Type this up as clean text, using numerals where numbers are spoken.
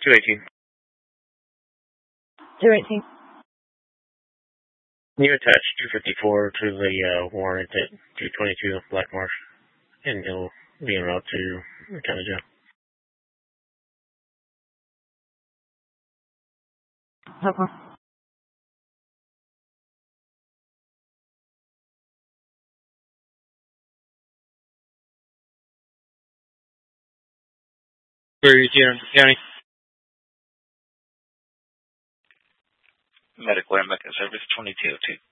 218. 218. You attach 254 to the warrant at 222 Black Marsh, and he'll be en route to county jail. Okay. Where are you in the county? Medical American Service 2202.